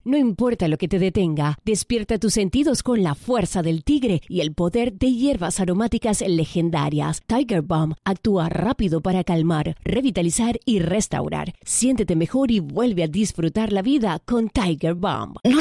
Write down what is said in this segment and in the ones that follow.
No importa lo que te detenga, despierta tus sentidos con la fuerza del tigre y el poder de hierbas aromáticas legendarias. Tiger Balm actúa rápido para calmar, revitalizar y restaurar. Siéntete mejor y vuelve a disfrutar la vida con Tiger Balm. No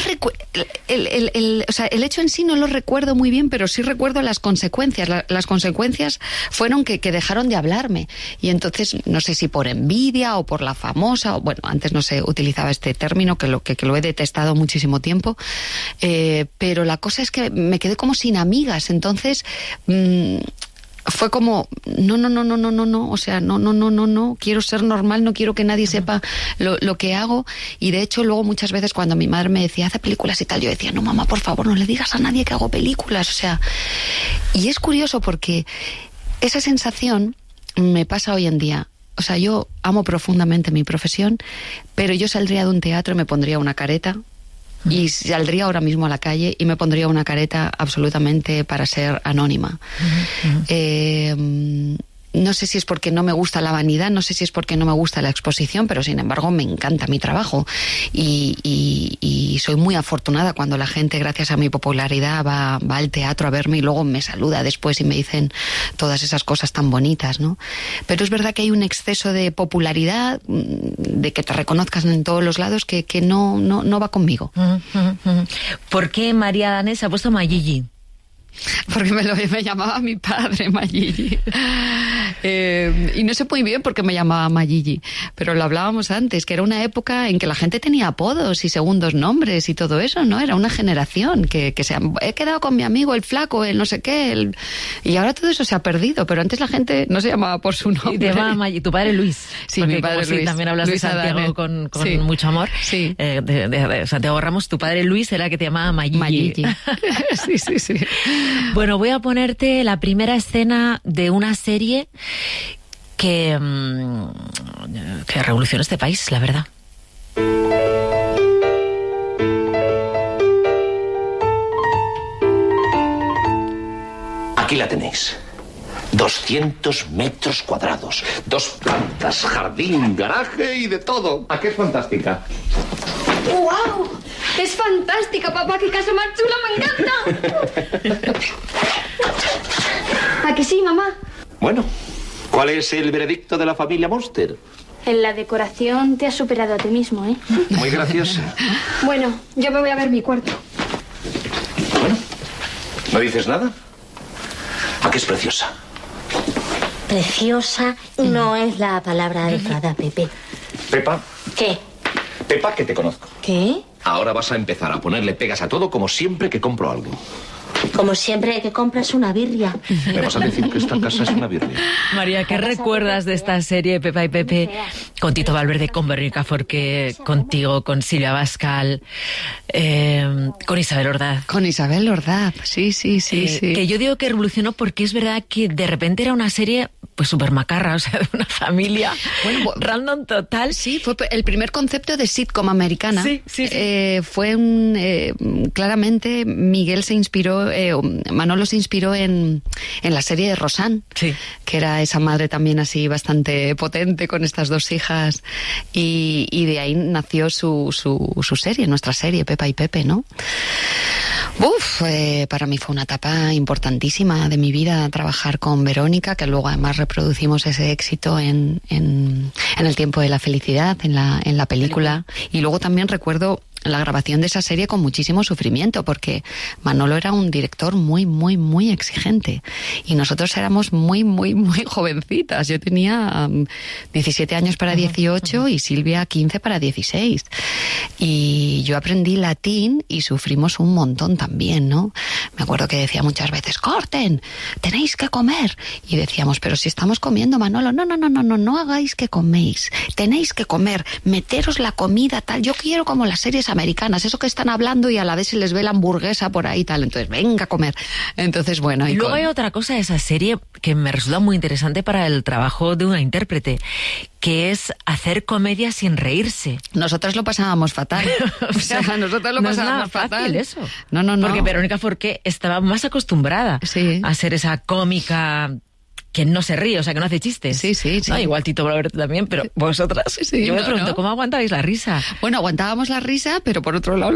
el hecho en sí no lo recuerdo muy bien, pero sí recuerdo las consecuencias. Las consecuencias fueron que dejaron de hablarme. Y entonces, no sé si por envidia o por la famosa, o bueno, antes no se utilizaba este término, que lo he detestado muchísimo tiempo, pero la cosa es que me quedé como sin amigas. Entonces fue como no, o sea, no, quiero ser normal, no quiero que nadie sepa lo que hago. Y de hecho luego muchas veces cuando mi madre me decía hace películas y tal, yo decía, no mamá, por favor, no le digas a nadie que hago películas, o sea. Y es curioso porque esa sensación me pasa hoy en día. O sea, yo amo profundamente mi profesión, pero yo saldría de un teatro y me pondría una careta. Y saldría ahora mismo a la calle y me pondría una careta absolutamente para ser anónima. No sé si es porque no me gusta la vanidad, no sé si es porque no me gusta la exposición, pero sin embargo me encanta mi trabajo. Y soy muy afortunada cuando la gente, gracias a mi popularidad, va al teatro a verme y luego me saluda después y me dicen todas esas cosas tan bonitas, ¿no? Pero es verdad que hay un exceso de popularidad, de que te reconozcan en todos los lados, que no va conmigo. ¿Por qué María Danés ha puesto Mayigi? Porque me llamaba mi padre Mayigi. Y no sé muy bien por qué me llamaba Mayigi, pero lo hablábamos antes, que era una época en que la gente tenía apodos y segundos nombres y todo eso, ¿no? Era una generación que he quedado con mi amigo el flaco, el no sé qué, y ahora todo eso se ha perdido, pero antes la gente no se llamaba por su nombre. Y te llamaba Mayigi, tu padre Luis. Sí, porque mi padre como Luis. Sí, también hablas Luis de Santiago Adame. con Sí. mucho amor. Sí. De Santiago Ramos, tu padre Luis era el que te llamaba Mayigi. Mayigi. Sí. Bueno, voy a ponerte la primera escena de una serie que revolucionó este país, la verdad. Aquí la tenéis. 200 metros cuadrados, 2 plantas, jardín, garaje y de todo. ¿A qué es fantástica? ¡Wow! ¡Es fantástica, papá! ¡Qué casa más chula! ¡Me encanta! ¿A que sí, mamá? Bueno, ¿cuál es el veredicto de la familia Monster? En la decoración te has superado a ti mismo, ¿eh? Muy graciosa. Bueno, yo me voy a ver mi cuarto. Bueno, ¿no dices nada? ¿A qué es preciosa? Preciosa no es la palabra adecuada, Pepe. Pepa. ¿Qué? Pepa, que te conozco. ¿Qué? Ahora vas a empezar a ponerle pegas a todo como siempre que compro algo. Como siempre que compras una birria. ¿Me vas a decir que esta casa es una birria? María, ¿qué recuerdas de esta serie Pepa y Pepe? Con Tito Valverde, con Verónica Forqué, contigo, con Silvia Bascal, con Isabel Ordaz. Con Isabel Ordaz, sí. Que yo digo que revolucionó porque es verdad que de repente era una serie pues súper macarra, o sea, de una familia random total. Sí, fue el primer concepto de sitcom americana. Sí. Fue claramente Miguel se inspiró, Manolo se inspiró en la serie de Roseanne, sí, que era esa madre también así bastante potente con estas 2 hijas, y de ahí nació su serie, nuestra serie, Pepa y Pepe, ¿no? Para mí fue una etapa importantísima de mi vida trabajar con Verónica, que luego además reproducimos ese éxito en El tiempo de la felicidad, en la película. Y luego también recuerdo la grabación de esa serie con muchísimo sufrimiento, porque Manolo era un director muy, muy, muy exigente y nosotros éramos muy, muy, muy jovencitas. Yo tenía 17 años para 18 y Silvia 15 para 16. Y yo aprendí latín y sufrimos un montón también, ¿no? Me acuerdo que decía muchas veces, corten, tenéis que comer. Y decíamos, pero si estamos comiendo, Manolo, no hagáis que coméis, tenéis que comer, meteros la comida tal. Yo quiero como las series americanas, eso que están hablando y a la vez se les ve la hamburguesa por ahí tal, entonces venga a comer. Entonces bueno. Y luego hay otra cosa de esa serie que me resulta muy interesante para el trabajo de una intérprete, que es hacer comedia sin reírse. Nosotras lo pasábamos fatal. O sea, nosotras lo pasábamos fatal. No es fácil eso. No. Porque Verónica Forqué estaba más acostumbrada a ser esa cómica que no se ríe, o sea, que no hace chistes. Sí. No, igual Tito Valverde también, pero vosotras. Sí, yo me pregunto, ¿cómo aguantabais la risa? Bueno, aguantábamos la risa, pero por otro lado